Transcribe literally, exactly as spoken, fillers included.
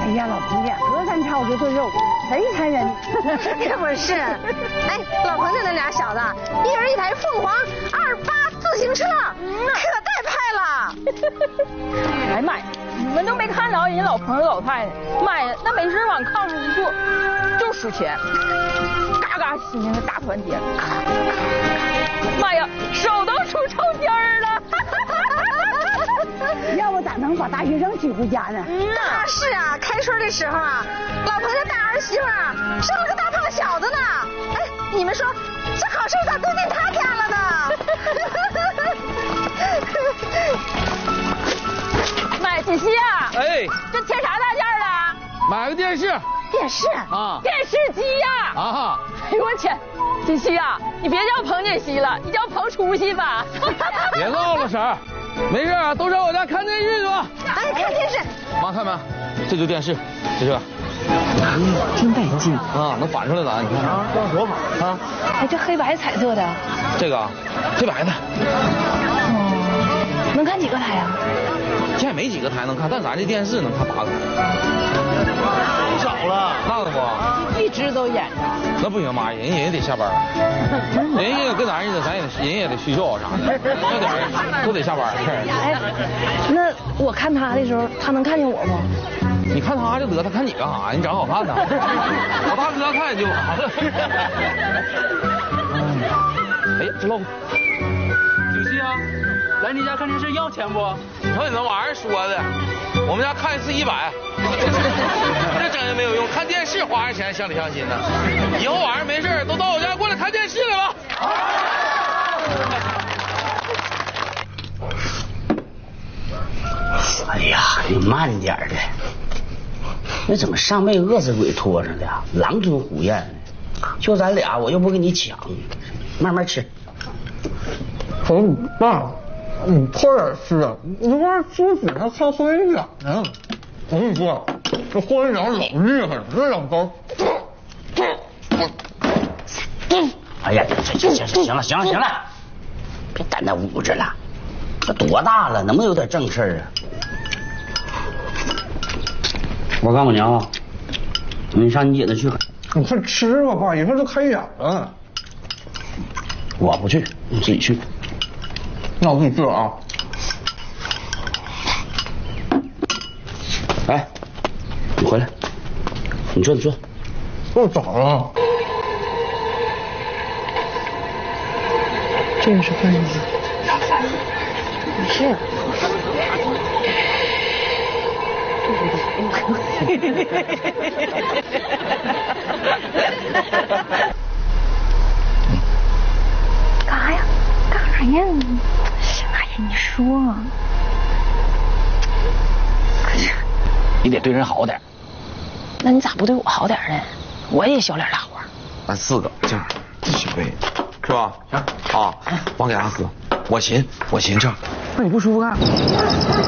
呀，老彭家隔三差五就炖肉，贼馋人。 可不是，哎，老彭家那俩小子，一人一台凤凰二八自行车，可带派了。 哎呀妈呀，你们都没看着人家老彭老太太，妈呀，那没事往炕上一坐，就数钱，嘎嘎吸那个大团结，妈呀，手都出抽筋儿了。 要不咋能把大学生娶回家呢？ 那是啊，开春的时候啊，老彭家大儿媳妇啊生了个大胖小子呢。哎，你们说这好事咋都进他家了呢？ 买锦溪啊！ 哎， 这添啥大件了？ 买个电视。 电视啊？ 电视机呀！ 啊！ 哎呦我天，锦溪啊，你别叫彭锦溪了，你叫彭出息吧。 别闹了，婶儿。没事啊，都上我家看电视去吧。 哎，看电视。 妈，看没？这就电视，就这个。 真带劲啊，能反出来咱，你看啊，这样多好啊！ 哎，这黑白彩色的。这个黑白的。 哦，能看几个台啊？ 现在没几个台能看，但咱这电视能看八个台。少了，那可不。 一直都演着。 那不行，妈，人人也得下班，人也跟咱似的，咱也人也得叙旧啥的，那点都得下班。 哎，那我看他的时候，他能看见我不？ 你看他就得，他看你干啥？你长好看呢。我大哥看也就完了。哎呀，这漏。 九七啊，来你家看电视要钱不？ 你瞅你那玩意儿说的，我们家看一次一百，这整也没有用。看电视花点钱，乡里乡亲的。以后晚上没事都到我家过来看电视来吧。 哎呀，你慢点的。那怎么上辈饿死鬼拖上的，狼吞虎咽的？就咱俩，我又不跟你抢，慢慢吃。 嗯，爸，你快点吃啊！你这玩意猪血还看霍元甲呢。我跟你说，这霍元甲老厉害了，这两刀。 哎呀，行行行行了行了行了，别在那捂着了，这多大了，能不能有点正事啊？我告诉你啊，你上你姐那去。 你快吃吧，爸，一会儿就开演了。 我不去，你自己去。 那我跟你去了啊。 哎，你回来，你坐，你坐。 这咋了？ 这个是饭吗？是。 干啥呀？干啥呀？哎呀，你说， 你得对人好点。 那你咋不对我好点呢？我也小脸大活。 咱四个这样继续背，是吧？啊，忘给俺喝，我寻我寻这。 那你不舒服干？